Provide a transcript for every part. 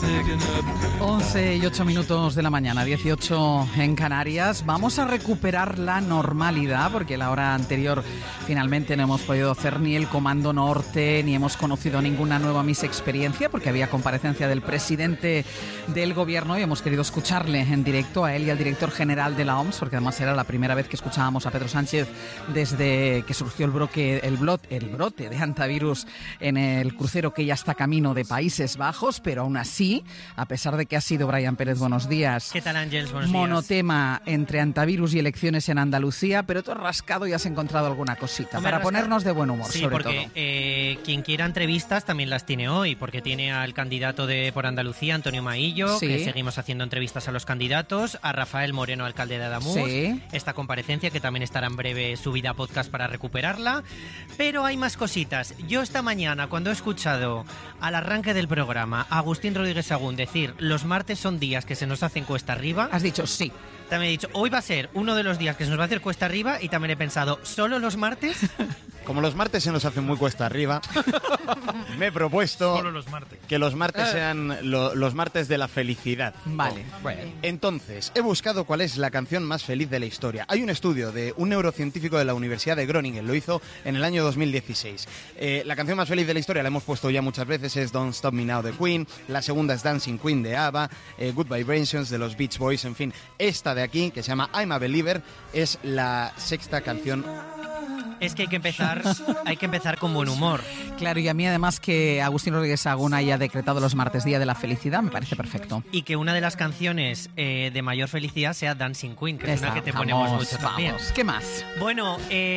11:08 de la mañana, 18 en Canarias. Vamos a recuperar la normalidad porque la hora anterior finalmente no hemos podido hacer ni el Comando Norte, ni hemos conocido ninguna nueva Miss Experiencia porque había comparecencia del presidente del gobierno y hemos querido escucharle en directo a él y al director general de la OMS, porque además era la primera vez que escuchábamos a Pedro Sánchez desde que surgió el brote de hantavirus en el crucero que ya está camino de Países Bajos, pero aún así, a pesar de que ha sido Brian Pérez, buenos días. ¿Qué tal, Ángels? Buenos días. Monotema entre hantavirus y elecciones en Andalucía, pero tú has rascado y has encontrado alguna cosita para ponernos de buen humor, sí, sobre porque, todo. Quien quiera entrevistas también las tiene hoy, porque tiene al candidato por Andalucía, Antonio Maillo, sí, que seguimos haciendo entrevistas a los candidatos, a Rafael Moreno, alcalde de Adamuz, sí, esta comparecencia que también estará en breve subida a podcast para recuperarla, pero hay más cositas. Yo esta mañana, cuando he escuchado al arranque del programa a Agustín Rodríguez Sagún decir los martes son días que se nos hacen cuesta arriba, has dicho sí. También he dicho, hoy va a ser uno de los días que se nos va a hacer cuesta arriba, y también he pensado, ¿solo los martes? Como los martes se nos hacen muy cuesta arriba, me he propuesto que los martes sean los martes de la felicidad. Vale, bueno. Entonces, he buscado cuál es la canción más feliz de la historia. Hay un estudio de un neurocientífico de la Universidad de Groningen, lo hizo en el año 2016. La canción más feliz de la historia la hemos puesto ya muchas veces, es Don't Stop Me Now de Queen, la segunda es Dancing Queen de ABBA, Good Vibrations de los Beach Boys, en fin. Esta de aquí, que se llama I'm a Believer, es la sexta canción. Es que hay que empezar con buen humor. Claro, y a mí además que Agustín Rodríguez Sagún haya decretado los martes Día de la Felicidad me parece perfecto. Y que una de las canciones de mayor felicidad sea Dancing Queen, que es una que te ponemos mucho también. ¿Qué más? Bueno,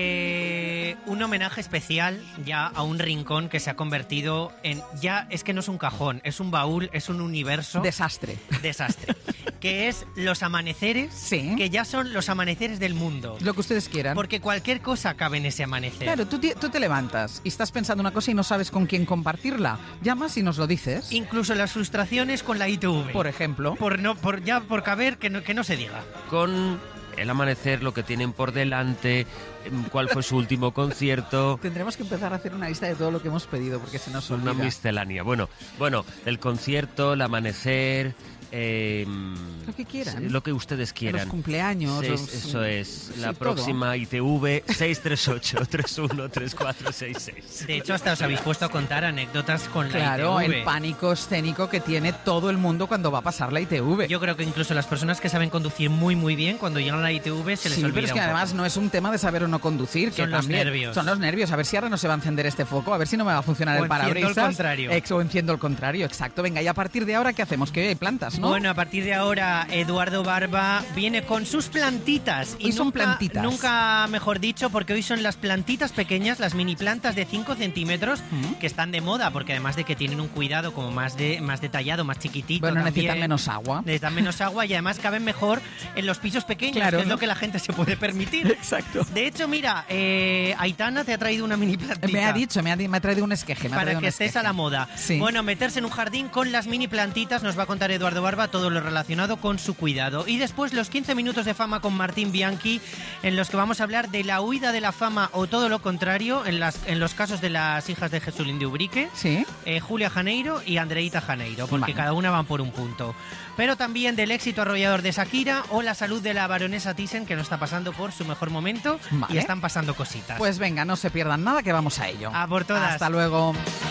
un homenaje especial ya a un rincón que se ha convertido en... Ya es que no es un cajón, es un baúl, es un universo... Desastre. Que es los amaneceres, sí, que ya son los amaneceres del mundo. Lo que ustedes quieran. Porque cualquier cosa cabe en ese amanecer. Claro, tú te levantas y estás pensando una cosa y no sabes con quién compartirla. Llamas y nos lo dices. Incluso las frustraciones con la ITV. Por ejemplo. Por caber, que no se diga. Con el amanecer, lo que tienen por delante, cuál fue su último concierto. Tendremos que empezar a hacer una lista de todo lo que hemos pedido porque se nos olvida. Una miscelánea. Bueno, el concierto, el amanecer... lo que quieran. Lo que ustedes quieran. Los cumpleaños. Eso es. La sí, próxima todo. ITV 638-313466. De hecho, hasta os habéis puesto a contar anécdotas con la ITV. Claro, el pánico escénico que tiene todo el mundo cuando va a pasar la ITV. Yo creo que incluso las personas que saben conducir muy muy bien, cuando llegan a la ITV se les olvida. Pero es que además no es un tema de saber o no conducir. Son los nervios. Son los nervios. A ver si ahora no se va a encender este foco, a ver si no me va a funcionar el parabrisas. O enciendo el contrario, exacto. Venga, y a partir de ahora, ¿qué hacemos? Que hoy hay plantas, ¿no? Bueno, a partir de ahora, Eduardo Barba viene con sus plantitas. Y son plantitas. Nunca mejor dicho, porque hoy son las plantitas pequeñas, las mini plantas de 5 centímetros, que están de moda, porque además de que tienen un cuidado como más detallado, más chiquitito. Bueno, también, necesitan menos agua. Necesitan menos agua y además caben mejor en los pisos pequeños, claro, que es lo que la gente se puede permitir. Exacto. De hecho, mira, Aitana te ha traído una mini plantita. Me ha traído un esqueje. Para que estés a la moda. Sí. Bueno, meterse en un jardín con las mini plantitas, nos va a contar Eduardo Barba todo lo relacionado con su cuidado. Y después los 15 minutos de fama con Martín Bianchi, en los que vamos a hablar de la huida de la fama o todo lo contrario, en los casos de las hijas de Jesulín de Ubrique, ¿sí? Julia Janeiro y Andreita Janeiro, porque cada una van por un punto. Pero también del éxito arrollador de Shakira o la salud de la baronesa Thyssen, que no está pasando por su mejor momento, y están pasando cositas. Pues venga, no se pierdan nada, que vamos a ello. A por todas. Hasta luego.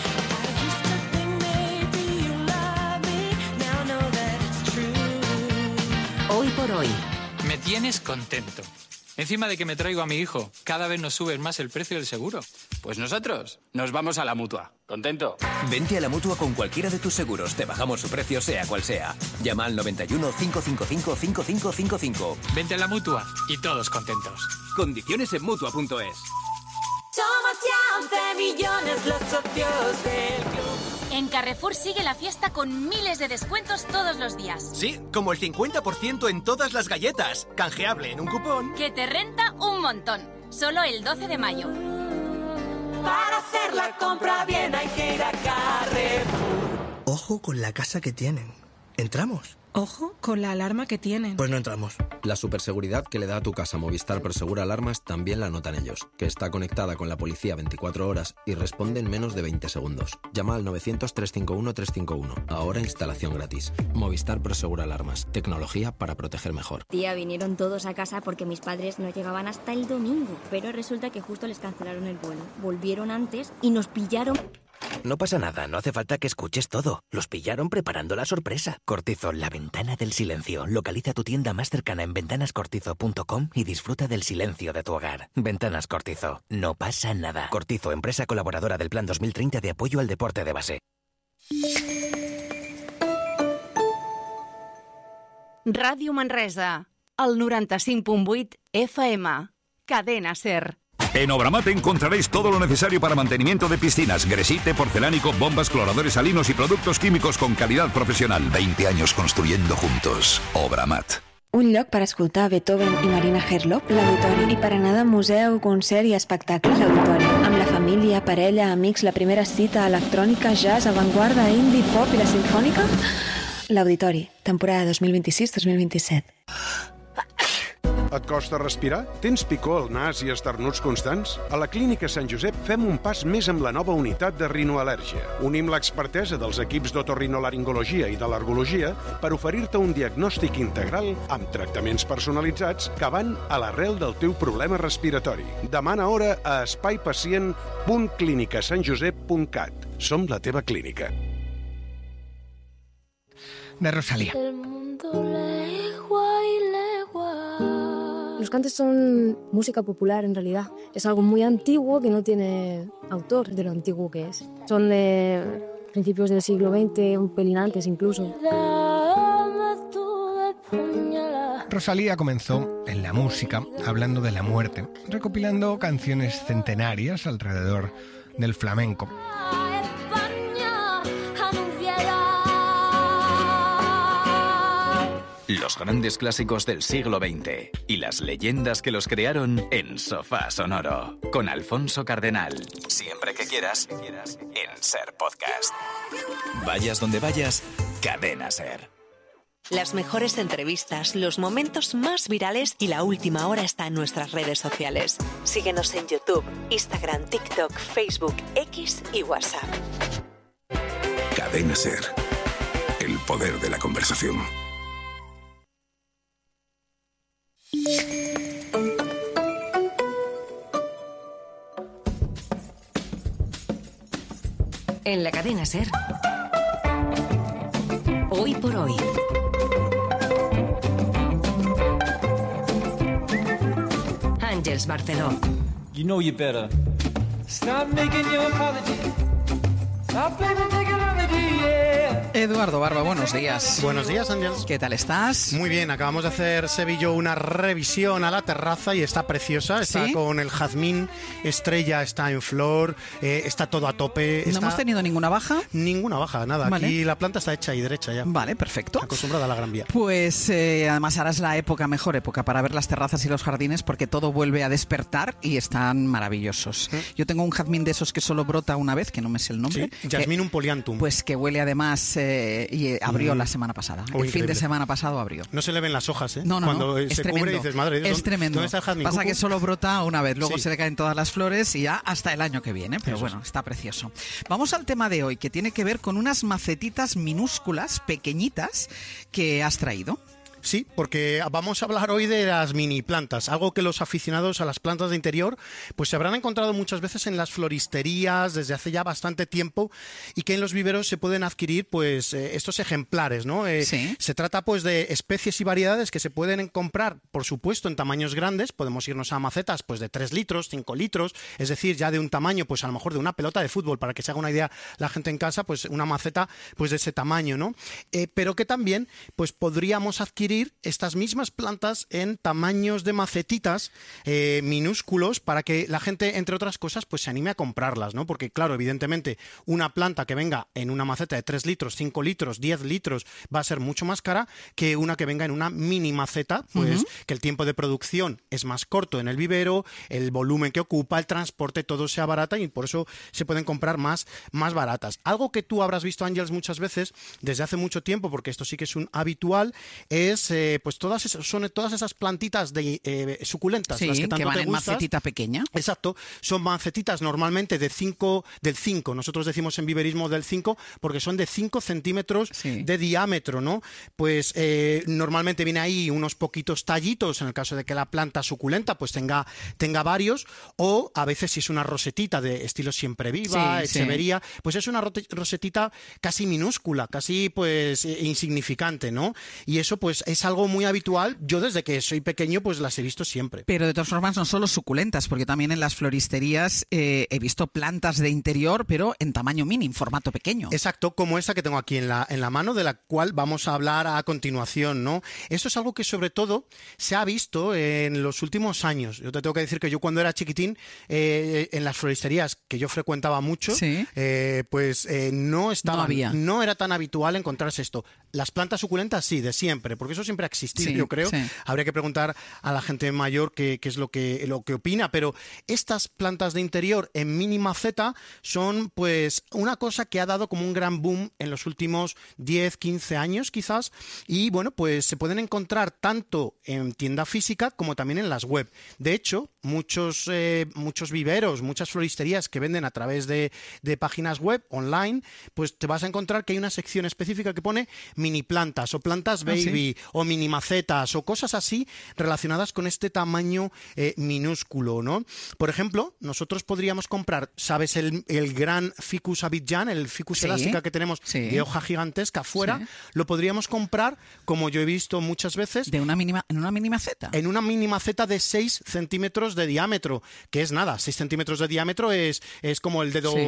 Hoy por hoy. Me tienes contento. Encima de que me traigo a mi hijo, cada vez nos subes más el precio del seguro. Pues nosotros nos vamos a la Mutua. ¿Contento? Vente a la Mutua con cualquiera de tus seguros. Te bajamos su precio sea cual sea. Llama al 91 555 5555. Vente a la Mutua y todos contentos. Condiciones en Mutua.es. Somos ya 11 millones los socios del club. En Carrefour sigue la fiesta con miles de descuentos todos los días. Sí, como el 50% en todas las galletas. Canjeable en un cupón. Que te renta un montón. Solo el 12 de mayo. Para hacer la compra bien hay que ir a Carrefour. Ojo con la casa que tienen. ¿Entramos? Ojo con la alarma que tienen. Pues no entramos. La superseguridad que le da a tu casa Movistar Prosegura Alarmas también la notan ellos, que está conectada con la policía 24 horas y responde en menos de 20 segundos. Llama al 900-351-351. Ahora instalación gratis. Movistar Prosegura Alarmas. Tecnología para proteger mejor. Tía, vinieron todos a casa porque mis padres no llegaban hasta el domingo. Pero resulta que justo les cancelaron el vuelo. Volvieron antes y nos pillaron... No pasa nada, no hace falta que escuches todo. Los pillaron preparando la sorpresa. Cortizo, la ventana del silencio. Localiza tu tienda más cercana en ventanascortizo.com y disfruta del silencio de tu hogar. Ventanas Cortizo, no pasa nada. Cortizo, empresa colaboradora del Plan 2030 de apoyo al deporte de base. Ràdio Manresa, el 95.8 FM, Cadena SER. En Obramat encontraréis todo lo necesario para mantenimiento de piscinas, gresite, porcelánico, bombas, cloradores salinos y productos químicos con calidad profesional. 20 años construyendo juntos. Obramat. Un lloc per escoltar Beethoven i Marina Herlop, l'Auditori. I per anar de museu, concert i espectacle, l'Auditori. Amb la família, parella, amics, la primera cita, electrònica, jazz, avantguarda, indie, pop i la sinfònica... L'Auditori, temporada 2026-2027. Et costa respirar? Tens picor al nas i esternuts constants? A la Clínica Sant Josep fem un pas més amb la nova unitat de rinoal·lèrgia. Unim l'expertesa dels equips d'otorrinolaringologia i d'al·lergologia per oferir-te un diagnòstic integral amb tractaments personalitzats que van a l'arrel del teu problema respiratori. Demana hora a espaiPacient.clinicasantjosep.cat. Som la teva clínica. De Rosalía. Los cantes son música popular en realidad. Es algo muy antiguo que no tiene autor de lo antiguo que es. Son de principios del siglo XX, un pelín antes incluso. Rosalía comenzó en la música hablando de la muerte, recopilando canciones centenarias alrededor del flamenco. Los grandes clásicos del siglo XX y las leyendas que los crearon en Sofá Sonoro, con Alfonso Cardenal. Siempre que quieras, en SER Podcast. Vayas donde vayas, Cadena SER. Las mejores entrevistas, los momentos más virales y la última hora está en nuestras redes sociales. Síguenos en YouTube, Instagram, TikTok, Facebook, X y WhatsApp. Cadena SER. El poder de la conversación. En la Cadena SER. Hoy por hoy. Àngels Barceló. You know you better. Stop making your apology. Stop blaming, take it on the D, yeah. Eduardo Barba, buenos días. Buenos días, Ángels. ¿Qué tal estás? Muy bien, acabamos de hacer Sevillo una revisión a la terraza y está preciosa. Está con el jazmín, estrella está en flor, está todo a tope. ¿No hemos tenido ninguna baja? Ninguna baja, nada. Vale. Aquí la planta está hecha y derecha ya. Vale, perfecto. Acostumbrada a la Gran Vía. Pues además ahora es la mejor época para ver las terrazas y los jardines porque todo vuelve a despertar y están maravillosos. Yo tengo un jazmín de esos que solo brota una vez, que no me sé el nombre. Sí, Jasminum poliantum. Pues que huele además y abrió la semana pasada. El fin de semana pasado abrió. No se le ven las hojas, ¿eh? No, Cuando es se tremendo. cubre dices, madre, es tremendo. ¿dónde está el jazmín? Pasa que solo brota una vez, luego Sí. se le caen todas las flores y ya hasta el año que viene. Pero Eso bueno, está precioso. Vamos al tema de hoy, que tiene que ver con unas macetitas minúsculas, pequeñitas, que has traído. Sí, porque vamos a hablar hoy de las mini plantas, algo que los aficionados a las plantas de interior pues se habrán encontrado muchas veces en las floristerías desde hace ya bastante tiempo y que en los viveros se pueden adquirir pues estos ejemplares, ¿no? Sí. Se trata pues de especies y variedades que se pueden comprar, por supuesto, en tamaños grandes. Podemos irnos a macetas pues de 3 litros, 5 litros, es decir, ya de un tamaño pues a lo mejor de una pelota de fútbol, para que se haga una idea la gente en casa, pues una maceta pues de ese tamaño, ¿no? Pero que también pues podríamos adquirir conseguir estas mismas plantas en tamaños de macetitas minúsculos para que la gente, entre otras cosas, pues se anime a comprarlas, ¿no? Porque, claro, evidentemente, una planta que venga en una maceta de 3 litros, 5 litros, 10 litros va a ser mucho más cara que una que venga en una mini maceta, pues que el tiempo de producción es más corto en el vivero, el volumen que ocupa, el transporte, todo sea barata y por eso se pueden comprar más baratas. Algo que tú habrás visto, Ángeles, muchas veces desde hace mucho tiempo, porque esto sí que es un habitual, es pues todas esas plantitas de suculentas, sí, las que tanto que van te en gustas. macetita pequeña. Exacto, son macetitas normalmente del 5, nosotros decimos en viverismo del 5, porque son de 5 centímetros de diámetro, ¿no? Pues normalmente viene ahí unos poquitos tallitos, en el caso de que la planta suculenta pues tenga varios, o a veces si es una rosetita de estilo siempre viva, echevería, pues es una rosetita casi minúscula, casi pues insignificante, ¿no? Y eso pues es algo muy habitual. Yo desde que soy pequeño pues las he visto siempre. Pero de todas formas no solo suculentas, porque también en las floristerías he visto plantas de interior, pero en tamaño mini, en formato pequeño. Exacto, como esta que tengo aquí en la mano, de la cual vamos a hablar a continuación, ¿no? Esto es algo que sobre todo se ha visto en los últimos años. Yo te tengo que decir que yo cuando era chiquitín, en las floristerías que yo frecuentaba mucho, no era tan habitual encontrarse esto. Las plantas suculentas sí, de siempre, porque eso siempre ha existido, yo creo. Sí. Habría que preguntar a la gente mayor qué es lo que opina, pero estas plantas de interior en mini maceta son pues una cosa que ha dado como un gran boom en los últimos 10, 15 años quizás, y bueno, pues se pueden encontrar tanto en tienda física como también en las web. De hecho, muchos viveros, muchas floristerías que venden a través de páginas web online, pues te vas a encontrar que hay una sección específica que pone mini plantas o plantas baby o mini macetas o cosas así relacionadas con este tamaño minúsculo, ¿no? Por ejemplo, nosotros podríamos comprar, ¿sabes? El gran ficus abidjan, el ficus elástica que tenemos de hoja gigantesca afuera, lo podríamos comprar, como yo he visto muchas veces, en una mini maceta. En una mini maceta de 6 centímetros de diámetro, que es nada, 6 centímetros de diámetro es como el dedo